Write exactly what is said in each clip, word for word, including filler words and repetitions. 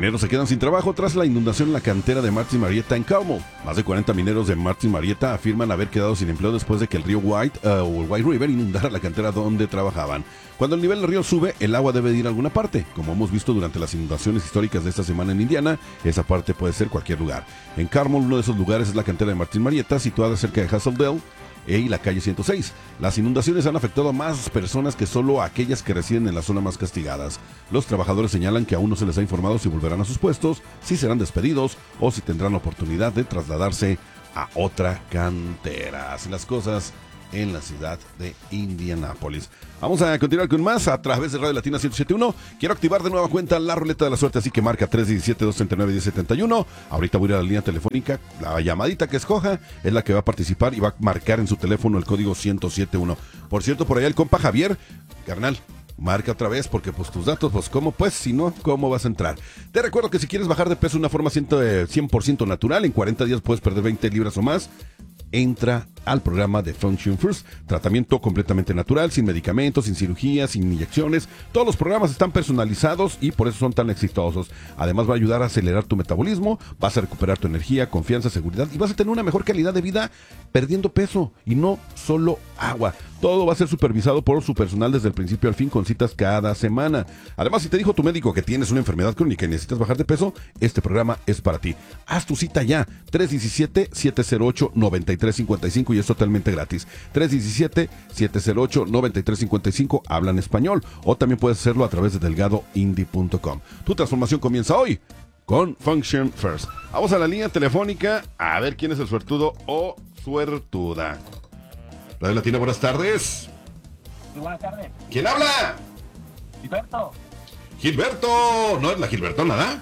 Mineros se quedan sin trabajo tras la inundación en la cantera de Martin Marietta en Carmel. Más de cuarenta mineros de Martin Marietta afirman haber quedado sin empleo después de que el río White uh, o el White River inundara la cantera donde trabajaban. Cuando el nivel del río sube, el agua debe ir a alguna parte. Como hemos visto durante las inundaciones históricas de esta semana en Indiana, esa parte puede ser cualquier lugar. En Carmel, uno de esos lugares es la cantera de Martin Marietta, situada cerca de Hazeldale y la calle ciento seis. Las inundaciones han afectado a más personas que solo a aquellas que residen en las zonas más castigadas. Los trabajadores señalan que aún no se les ha informado si volverán a sus puestos, si serán despedidos o si tendrán la oportunidad de trasladarse a otra cantera. Así las cosas en la ciudad de Indianápolis. Vamos a continuar con más a través de Radio Latina ciento siete punto uno. Quiero activar de nueva cuenta la ruleta de la suerte, así que marca tres uno siete, dos tres nueve, uno cero siete uno. Ahorita voy a ir a la línea telefónica. La llamadita que escoja es la que va a participar y va a marcar en su teléfono el código ciento siete punto uno. Por cierto, por allá el compa Javier, carnal, marca otra vez porque pues tus datos, pues cómo pues, si no, ¿cómo vas a entrar? Te recuerdo que si quieres bajar de peso de una forma cien por ciento natural, en cuarenta días puedes perder veinte libras o más. Entra al programa de Function First, tratamiento completamente natural, sin medicamentos, sin cirugías, sin inyecciones. Todos los programas están personalizados y por eso son tan exitosos. Además va a ayudar a acelerar tu metabolismo, vas a recuperar tu energía, confianza, seguridad y vas a tener una mejor calidad de vida perdiendo peso y no solo agua. Todo va a ser supervisado por su personal desde el principio al fin con citas cada semana. Además, si te dijo tu médico que tienes una enfermedad crónica y necesitas bajar de peso, este programa es para ti. Haz tu cita ya, tres uno siete, siete cero ocho, nueve tres cinco cinco y es totalmente gratis. tres uno siete, siete cero ocho, nueve tres cinco cinco, habla en español o también puedes hacerlo a través de delgado indie punto com. Tu transformación comienza hoy con Function First. Vamos a la línea telefónica a ver quién es el suertudo o suertuda. Radio Latina, buenas tardes. Muy buenas tardes. ¿Quién habla? Gilberto. Gilberto. ¿No es la Gilberto nada?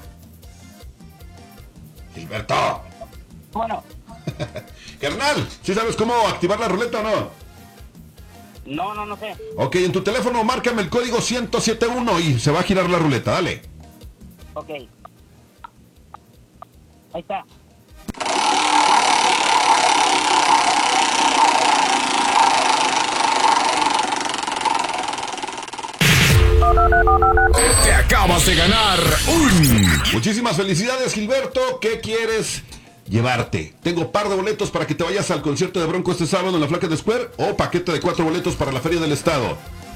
Gilberto. Bueno. Carnal, ¿sí sabes cómo activar la ruleta o no? No, no, no sé. Ok, en tu teléfono márcame el código ciento siete punto uno y se va a girar la ruleta, dale. Ok. Ahí está. Te acabas de ganar un... Muchísimas felicidades, Gilberto. ¿Qué quieres llevarte? Tengo par de boletos para que te vayas al concierto de Bronco este sábado en la Flaca de Square o paquete de cuatro boletos para la Feria del Estado.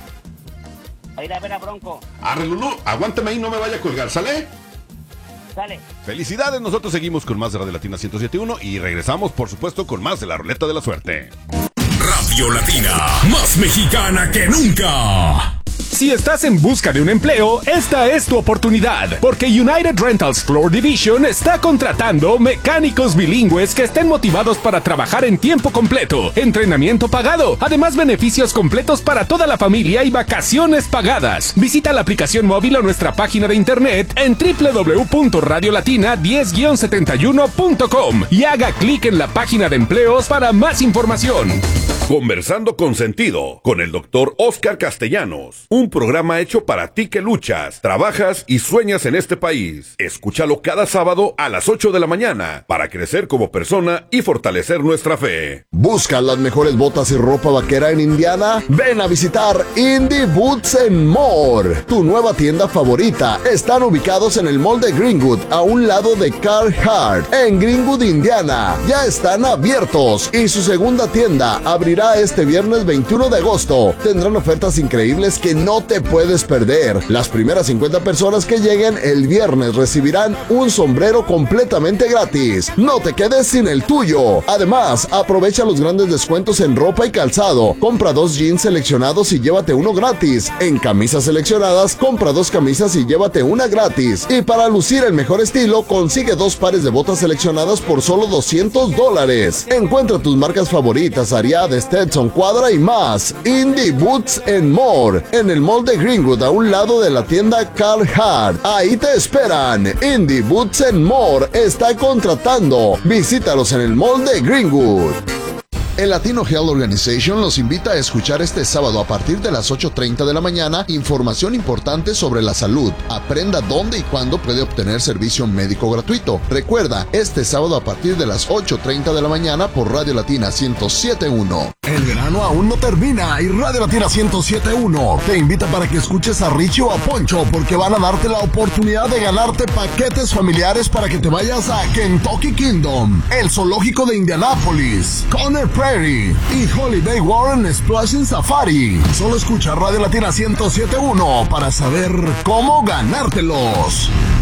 A ir a ver a Bronco. Arre, Lulú, aguántame ahí, no me vaya a colgar, ¿sale? Sale. Felicidades, nosotros seguimos con más de Radio Latina ciento siete punto uno y regresamos, por supuesto, con más de la Ruleta de la Suerte. Radio Latina, más mexicana que nunca. Si estás en busca de un empleo, esta es tu oportunidad, porque United Rentals Floor Division está contratando mecánicos bilingües que estén motivados para trabajar en tiempo completo, entrenamiento pagado, además beneficios completos para toda la familia y vacaciones pagadas. Visita la aplicación móvil o nuestra página de internet en doble u doble u doble u punto radio latina diez guion setenta y uno punto com y haga clic en la página de empleos para más información. Conversando con sentido, con el doctor Oscar Castellanos. Un programa hecho para ti que luchas, trabajas y sueñas en este país. Escúchalo cada sábado a las ocho de la mañana para crecer como persona y fortalecer nuestra fe. ¿Buscas las mejores botas y ropa vaquera en Indiana? Ven a visitar Indie Boots and More. Tu nueva tienda favorita. Están ubicados en el mall de Greenwood, a un lado de Carhartt, en Greenwood, Indiana. Ya están abiertos y su segunda tienda abrirá este viernes veintiuno de agosto. Tendrán ofertas increíbles que no te puedes perder. Las primeras cincuenta personas que lleguen el viernes recibirán un sombrero completamente gratis. No te quedes sin el tuyo. Además, aprovecha los grandes descuentos en ropa y calzado. Compra dos jeans seleccionados y llévate uno gratis. En camisas seleccionadas, compra dos camisas y llévate una gratis. Y para lucir el mejor estilo, consigue dos pares de botas seleccionadas por solo doscientos dólares. Encuentra tus marcas favoritas, Ariat, Stetson, Cuadra y más. Indie Boots and More, en el mall de Greenwood, a un lado de la tienda Carhartt. Ahí te esperan. Indie Boots and More está contratando. Visítalos en el mall de Greenwood. El Latino Health Organization los invita a escuchar este sábado a partir de las ocho treinta de la mañana información importante sobre la salud. Aprenda dónde y cuándo puede obtener servicio médico gratuito. Recuerda, este sábado a partir de las ocho treinta de la mañana por Radio Latina ciento siete punto uno. El verano aún no termina y Radio Latina ciento siete punto uno te invita para que escuches a Richie o a Poncho porque van a darte la oportunidad de ganarte paquetes familiares para que te vayas a Kentucky Kingdom, el zoológico de Indianápolis, Conner Prairie y Holiday Warren Splashing Safari. Solo escucha Radio Latina ciento siete punto uno para saber cómo ganártelos.